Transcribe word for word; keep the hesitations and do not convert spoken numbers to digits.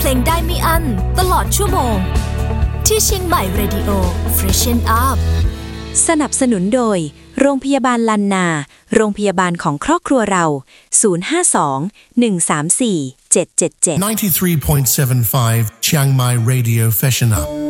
ลงได้ไม่อั้นตลอดชั่วโมงที่เชียงใหม่ Radio Freshen Up สนับสนุนโดยโรงพยาบาลลันนาโรงพยาบาลของครอบครัวเราศูนย์ ห้า สอง หนึ่ง สาม สี่ เจ็ด เจ็ด เจ็ด ninety-three point seven five Chiang Mai Radio Freshen Up